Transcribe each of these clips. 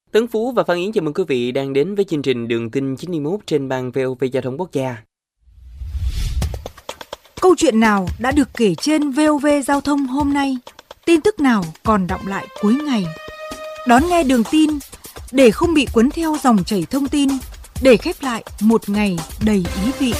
Tấn Phú và Phan Yến chào mừng quý vị đang đến với chương trình Đường tin 91 trên ban VOV Giao thông Quốc gia. Câu chuyện nào đã được kể trên VOV Giao thông hôm nay? Tin tức nào còn đọng lại cuối ngày? Đón nghe Đường tin để không bị cuốn theo dòng chảy thông tin, để khép lại một ngày đầy ý vị.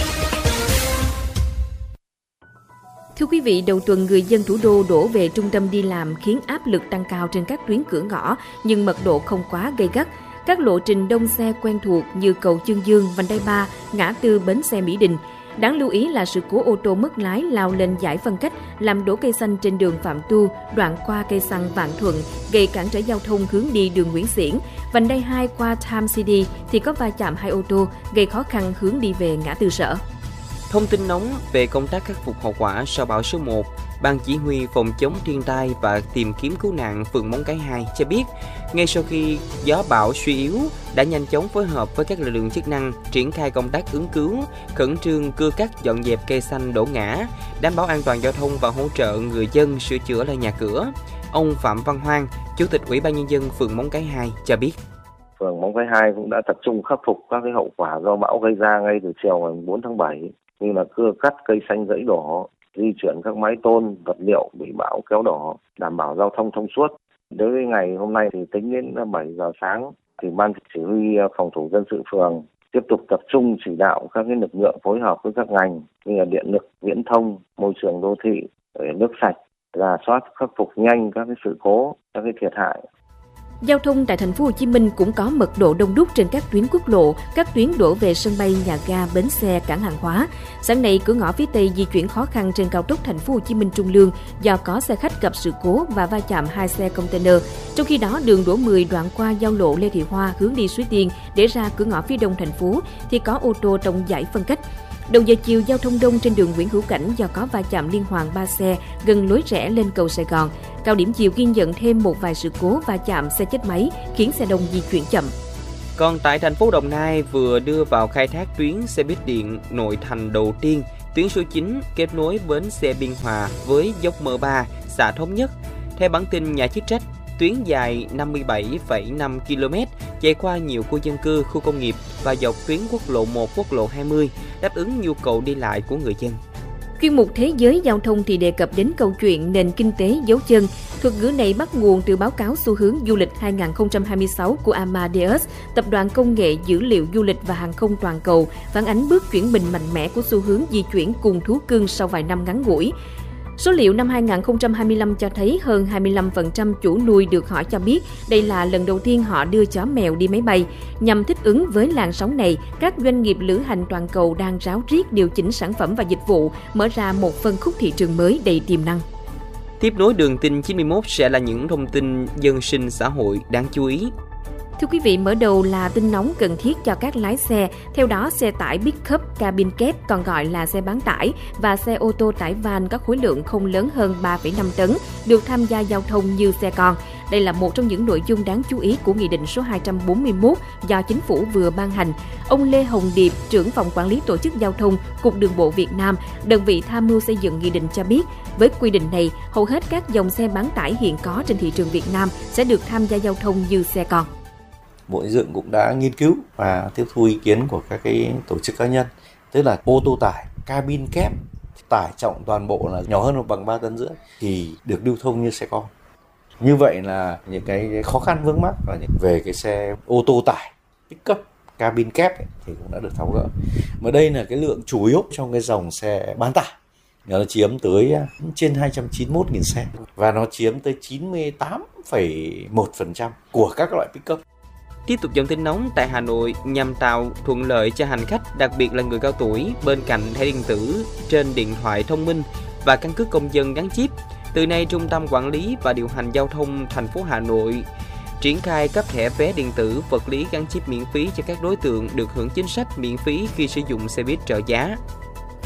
Thưa quý vị, đầu tuần người dân thủ đô đổ về trung tâm đi làm khiến áp lực tăng cao trên các tuyến cửa ngõ, nhưng mật độ không quá gay gắt. Các lộ trình đông xe quen thuộc như cầu Chương Dương, vành đai 3, ngã tư bến xe Mỹ Đình. Đáng lưu ý là sự cố ô tô mất lái lao lên giải phân cách, làm đổ cây xanh trên đường Phạm Tu, đoạn qua cây xăng Vạn Thuận, gây cản trở giao thông hướng đi đường Nguyễn Xiển. Vành đai 2 qua Time City thì có va chạm hai ô tô, gây khó khăn hướng đi về ngã tư Sở. Thông tin nóng về công tác khắc phục hậu quả sau bão số 1, Ban Chỉ huy Phòng chống thiên tai và tìm kiếm cứu nạn phường Móng Cái 2 cho biết, ngay sau khi gió bão suy yếu, đã nhanh chóng phối hợp với các lực lượng chức năng triển khai công tác ứng cứu, khẩn trương cưa cắt dọn dẹp cây xanh đổ ngã, đảm bảo an toàn giao thông và hỗ trợ người dân sửa chữa lại nhà cửa. Ông Phạm Văn Hoan, Chủ tịch Ủy ban Nhân dân phường Móng Cái 2 cho biết. Phường Móng Cái 2 cũng đã tập trung khắc phục các hậu quả do bão gây ra ngay từ chiều ngày 4 tháng 7, như là cưa cắt cây xanh gãy đổ, di chuyển các mái tôn, vật liệu bị bão kéo đổ, đảm bảo giao thông thông suốt. Đối với ngày hôm nay thì tính đến 7 giờ sáng thì Ban Chỉ huy Phòng thủ dân sự phường tiếp tục tập trung chỉ đạo các lực lượng phối hợp với các ngành như là điện lực, viễn thông, môi trường đô thị, nước sạch, rà soát khắc phục nhanh các sự cố, các thiệt hại. Giao thông tại thành phố Hồ Chí Minh cũng có mật độ đông đúc trên các tuyến quốc lộ, các tuyến đổ về sân bay, nhà ga, bến xe, cảng hàng hóa. Sáng nay, cửa ngõ phía Tây di chuyển khó khăn trên cao tốc thành phố Hồ Chí Minh Trung Lương do có xe khách gặp sự cố và va chạm hai xe container. Trong khi đó, đường đổ 10 đoạn qua giao lộ Lê Thị Hoa hướng đi Suối Tiên để ra cửa ngõ phía đông thành phố thì có ô tô trong dải phân cách. Đầu giờ chiều, giao thông đông trên đường Nguyễn Hữu Cảnh do có va chạm liên hoàn 3 xe gần lối rẽ lên cầu Sài Gòn. Cao điểm chiều ghi nhận thêm một vài sự cố va chạm xe chết máy khiến xe đông di chuyển chậm. Còn tại thành phố Đồng Nai vừa đưa vào khai thác tuyến xe buýt điện nội thành đầu tiên, tuyến số 9 kết nối bến xe Biên Hòa với dốc M3, xã Thống Nhất. Theo bản tin nhà chức trách, tuyến dài 57,5 km chạy qua nhiều khu dân cư, khu công nghiệp và dọc tuyến quốc lộ 1, quốc lộ 20, đáp ứng nhu cầu đi lại của người dân. Chuyên mục Thế giới giao thông thì đề cập đến câu chuyện nền kinh tế dấu chân. Thuật ngữ này bắt nguồn từ báo cáo xu hướng du lịch 2026 của Amadeus, tập đoàn công nghệ dữ liệu du lịch và hàng không toàn cầu, phản ánh bước chuyển mình mạnh mẽ của xu hướng di chuyển cùng thú cưng sau vài năm ngắn ngủi. Số liệu năm 2025 cho thấy hơn 25% chủ nuôi được hỏi cho biết đây là lần đầu tiên họ đưa chó mèo đi máy bay. Nhằm thích ứng với làn sóng này, các doanh nghiệp lữ hành toàn cầu đang ráo riết điều chỉnh sản phẩm và dịch vụ, mở ra một phân khúc thị trường mới đầy tiềm năng. Tiếp nối Đường tin 91 sẽ là những thông tin dân sinh xã hội đáng chú ý. Thưa quý vị, mở đầu là tin nóng cần thiết cho các lái xe. Theo đó, xe tải pick-up cabin cab còn gọi là xe bán tải và xe ô tô tải van có khối lượng không lớn hơn 3,5 tấn được tham gia giao thông như xe con. Đây là một trong những nội dung đáng chú ý của Nghị định số 241 do Chính phủ vừa ban hành. Ông Lê Hồng Điệp, trưởng phòng quản lý tổ chức giao thông, Cục Đường bộ Việt Nam, đơn vị tham mưu xây dựng nghị định cho biết, với quy định này, hầu hết các dòng xe bán tải hiện có trên thị trường Việt Nam sẽ được tham gia giao thông như xe con. Bộ Xây dựng cũng đã nghiên cứu và tiếp thu ý kiến của các cái tổ chức cá nhân, tức là ô tô tải cabin cab tải trọng toàn bộ là nhỏ hơn bằng 3,5 tấn thì được lưu thông như xe con. Như vậy là những cái khó khăn vướng mắc về cái xe ô tô tải pick-up cabin cab thì cũng đã được tháo gỡ. Mà đây là cái lượng chủ yếu trong cái dòng xe bán tải. Nó chiếm tới trên 291.000 xe và nó chiếm tới 98,1% của các loại pick-up. Tiếp tục dòng tin nóng tại Hà Nội nhằm tạo thuận lợi cho hành khách, đặc biệt là người cao tuổi, bên cạnh thẻ điện tử trên điện thoại thông minh và căn cước công dân gắn chip. Từ nay, Trung tâm Quản lý và Điều hành Giao thông thành phố Hà Nội triển khai cấp thẻ vé điện tử vật lý gắn chip miễn phí cho các đối tượng được hưởng chính sách miễn phí khi sử dụng xe buýt trợ giá.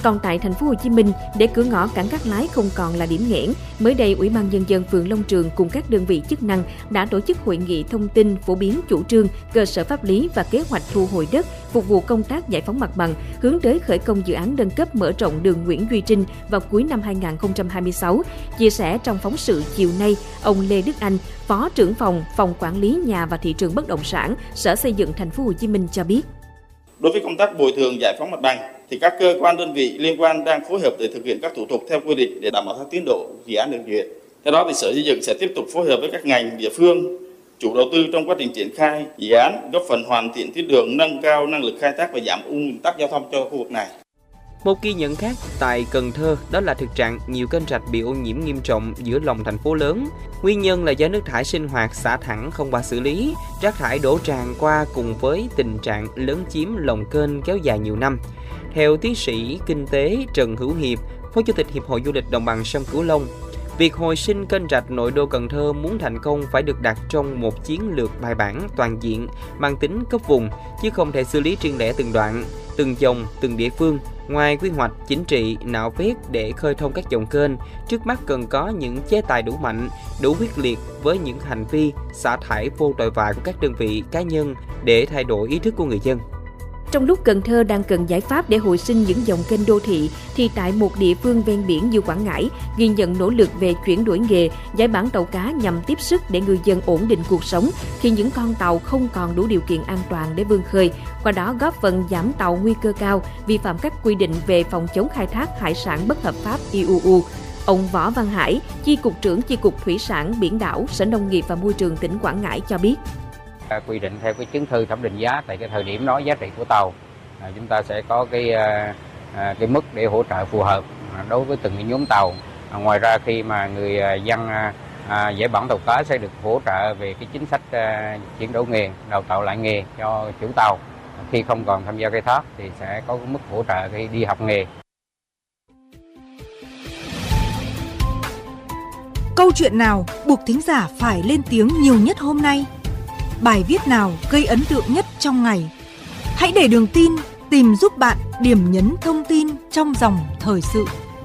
Còn tại thành phố Hồ Chí Minh, để cửa ngõ cảng Cát Lái không còn là điểm nghẽn, mới đây Ủy ban Nhân dân phường Long Trường cùng các đơn vị chức năng đã tổ chức hội nghị thông tin phổ biến chủ trương, cơ sở pháp lý và kế hoạch thu hồi đất phục vụ công tác giải phóng mặt bằng, hướng tới khởi công dự án nâng cấp mở rộng đường Nguyễn Duy Trinh vào cuối năm 2026. Chia sẻ trong phóng sự chiều nay, ông Lê Đức Anh, Phó trưởng phòng quản lý nhà và thị trường bất động sản, Sở Xây dựng thành phố Hồ Chí Minh cho biết. Đối với công tác bồi thường giải phóng mặt bằng thì các cơ quan đơn vị liên quan đang phối hợp để thực hiện các thủ tục theo quy định để đảm bảo theo tiến độ dự án được duyệt. Theo đó thì Sở Xây dựng sẽ tiếp tục phối hợp với các ngành địa phương, chủ đầu tư trong quá trình triển khai dự án, góp phần hoàn thiện tuyến đường, nâng cao năng lực khai thác và giảm ùn tắc giao thông cho khu vực này. Một ghi nhận khác tại Cần Thơ đó là thực trạng nhiều kênh rạch bị ô nhiễm nghiêm trọng giữa lòng thành phố lớn. Nguyên nhân là do nước thải sinh hoạt xả thẳng không qua xử lý, rác thải đổ tràn qua cùng với tình trạng lấn chiếm lòng kênh kéo dài nhiều năm. Theo tiến sĩ kinh tế Trần Hữu Hiệp, Phó Chủ tịch Hiệp hội Du lịch Đồng bằng sông Cửu Long, việc hồi sinh kênh rạch nội đô Cần Thơ muốn thành công phải được đặt trong một chiến lược bài bản, toàn diện, mang tính cấp vùng, chứ không thể xử lý riêng lẻ từng đoạn, từng dòng, từng địa phương. Ngoài quy hoạch, chính trị, nạo vét để khơi thông các dòng kênh, trước mắt cần có những chế tài đủ mạnh, đủ quyết liệt với những hành vi xả thải vô tội vạ của các đơn vị, cá nhân để thay đổi ý thức của người dân. Trong lúc Cần Thơ đang cần giải pháp để hồi sinh những dòng kênh đô thị, thì tại một địa phương ven biển như Quảng Ngãi, ghi nhận nỗ lực về chuyển đổi nghề, giải bản tàu cá nhằm tiếp sức để ngư dân ổn định cuộc sống khi những con tàu không còn đủ điều kiện an toàn để vươn khơi, qua đó góp phần giảm tàu nguy cơ cao, vi phạm các quy định về phòng chống khai thác hải sản bất hợp pháp IUU. Ông Võ Văn Hải, Chi cục trưởng Chi cục Thủy sản Biển đảo, Sở Nông nghiệp và Môi trường tỉnh Quảng Ngãi cho biết. Quy định theo cái chứng thư thẩm định giá tại cái thời điểm đó giá trị của tàu, chúng ta sẽ có cái mức để hỗ trợ phù hợp đối với từng nhóm tàu. Ngoài ra khi mà người dân giải bản tàu cá sẽ được hỗ trợ về cái chính sách chuyển đổi nghề, đào tạo lại nghề cho chủ tàu. Khi không còn tham gia khai thác thì sẽ có mức hỗ trợ khi đi học nghề. Câu chuyện nào buộc thính giả phải lên tiếng nhiều nhất hôm nay? Bài viết nào gây ấn tượng nhất trong ngày? Hãy để Đường Tin tìm giúp bạn điểm nhấn thông tin trong dòng thời sự.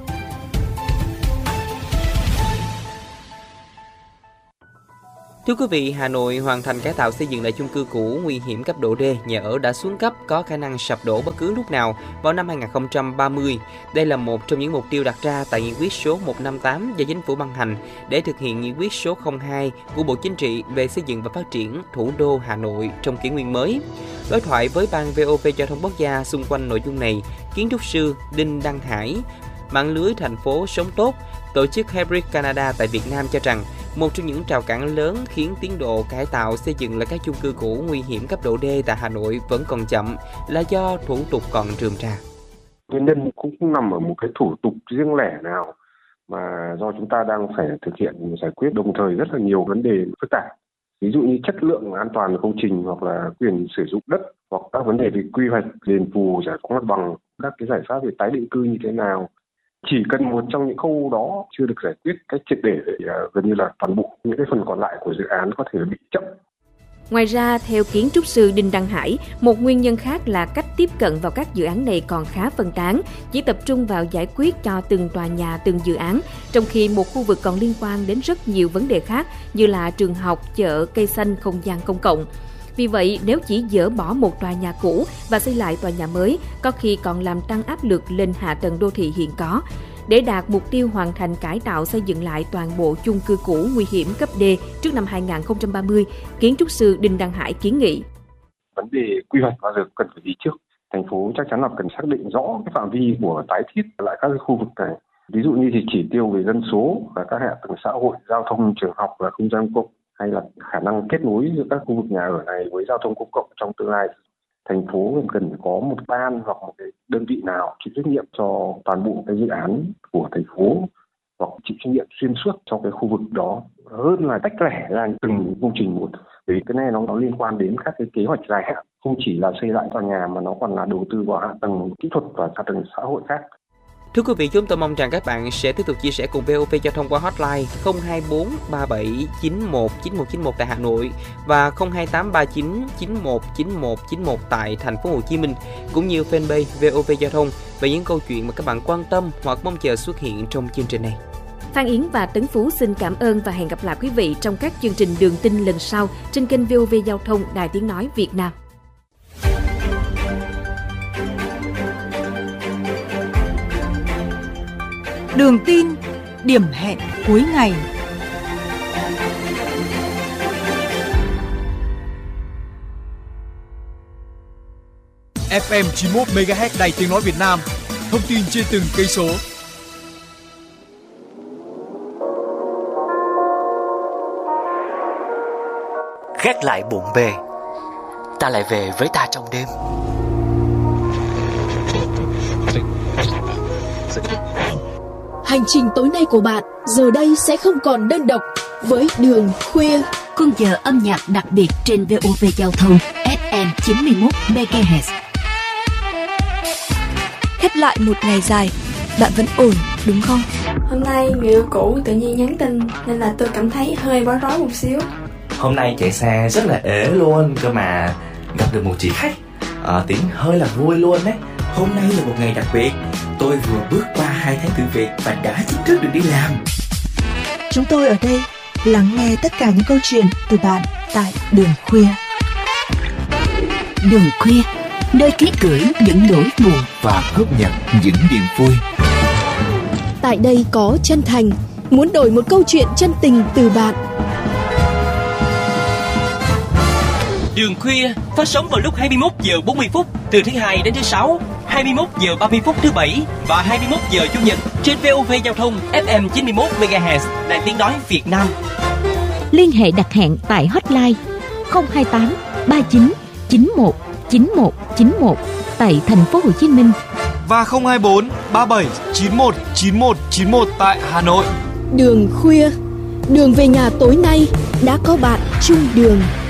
Thưa quý vị, Hà Nội hoàn thành cải tạo xây dựng lại chung cư cũ nguy hiểm cấp độ D, nhà ở đã xuống cấp có khả năng sập đổ bất cứ lúc nào vào năm 2030. Đây là một trong những mục tiêu đặt ra tại nghị quyết số 158 do Chính phủ ban hành để thực hiện nghị quyết số 02 của Bộ Chính trị về xây dựng và phát triển thủ đô Hà Nội trong kỷ nguyên mới. Đối thoại với Ban VOV Giao thông Quốc gia xung quanh nội dung này, kiến trúc sư Đinh Đăng Hải, mạng lưới thành phố sống tốt, tổ chức Hybrid Canada tại Việt Nam cho rằng một trong những rào cản lớn khiến tiến độ cải tạo xây dựng lại các chung cư cũ nguy hiểm cấp độ D tại Hà Nội vẫn còn chậm là do thủ tục còn rườm rà. Nguyên nhân cũng không nằm ở một cái thủ tục riêng lẻ nào mà do chúng ta đang phải thực hiện giải quyết đồng thời rất là nhiều vấn đề phức tạp. Ví dụ như chất lượng an toàn công trình hoặc là quyền sử dụng đất hoặc các vấn đề về quy hoạch, đền bù, giải phóng mặt bằng, các cái giải pháp về tái định cư như thế nào. Chỉ cần một trong những khâu đó chưa được giải quyết cách triệt để thì gần như là toàn bộ những cái phần còn lại của dự án có thể bị chậm. Ngoài ra, theo kiến trúc sư Đinh Đăng Hải, một nguyên nhân khác là cách tiếp cận vào các dự án này còn khá phân tán, chỉ tập trung vào giải quyết cho từng tòa nhà, từng dự án, trong khi một khu vực còn liên quan đến rất nhiều vấn đề khác như là trường học, chợ, cây xanh, không gian công cộng. Vì vậy, nếu chỉ dỡ bỏ một tòa nhà cũ và xây lại tòa nhà mới, có khi còn làm tăng áp lực lên hạ tầng đô thị hiện có. Để đạt mục tiêu hoàn thành cải tạo xây dựng lại toàn bộ chung cư cũ nguy hiểm cấp D trước năm 2030, kiến trúc sư Đinh Đăng Hải kiến nghị. Vấn đề quy hoạch bao giờ cần phải đi trước. Thành phố chắc chắn là cần xác định rõ cái phạm vi của tái thiết lại các cái khu vực này. Ví dụ như thì chỉ tiêu về dân số và các hạ tầng xã hội, giao thông, trường học và không gian công cộng, hay là khả năng kết nối giữa các khu vực nhà ở này với giao thông công cộng trong tương lai. Thành phố cần phải có một ban hoặc một cái đơn vị nào chịu trách nhiệm cho toàn bộ cái dự án của thành phố hoặc chịu trách nhiệm xuyên suốt trong cái khu vực đó hơn là tách lẻ ra từng công trình một. Vì cái này nó liên quan đến các cái kế hoạch dài hạn, không chỉ là xây lại tòa nhà mà nó còn là đầu tư vào hạ tầng kỹ thuật và hạ tầng xã hội khác. Thưa quý vị, chúng tôi mong rằng các bạn sẽ tiếp tục chia sẻ cùng VOV Giao thông qua hotline 024 37 91 9191 tại Hà Nội và 028 39 91 91 91 tại thành phố Hồ Chí Minh, cũng như fanpage VOV Giao thông về những câu chuyện mà các bạn quan tâm hoặc mong chờ xuất hiện trong chương trình này. Phan Yến và Tấn Phú xin cảm ơn và hẹn gặp lại quý vị trong các chương trình Đường Tin lần sau trên kênh VOV Giao thông Đài Tiếng nói Việt Nam. Đường Tin, điểm hẹn cuối ngày. FM 91 MHz Đài Tiếng nói Việt Nam. Thông tin trên từng cây số. Gác lại bộn bề, ta lại về với ta trong đêm. Hành trình tối nay của bạn giờ đây sẽ không còn đơn độc với Đường Khuya. Khung giờ âm nhạc đặc biệt trên VOV Giao thông FM 91 MHz. Khép lại một ngày dài, bạn vẫn ổn đúng không? Hôm nay người yêu cũ tự nhiên nhắn tin nên là tôi cảm thấy hơi bối rối một xíu. Hôm nay chạy xe rất là ế luôn, cơ mà gặp được một chị khách, tính hơi là vui luôn đấy. Hôm nay là một ngày đặc biệt, tôi vừa bước qua 2 tháng thử việc và đã chính thức được đi làm. Chúng tôi ở đây lắng nghe tất cả những câu chuyện từ bạn tại Đường Khuya. Đường Khuya, nơi ký gửi những nỗi buồn và góp nhặt những niềm vui. Tại đây có chân thành, muốn đổi một câu chuyện chân tình từ bạn. Đường Khuya phát sóng vào lúc 21 giờ 40 phút từ thứ Hai đến thứ Sáu, 21 giờ 30 phút thứ Bảy và 21 giờ Chủ nhật trên VOV Giao thông FM 91 MHz Đài Tiếng nói Việt Nam. Liên hệ đặt hẹn tại hotline 028 39 91 91 91 tại thành phố Hồ Chí Minh và 024 37 91 91 91 tại Hà Nội. Đường Khuya, đường về nhà tối nay đã có bạn chung đường.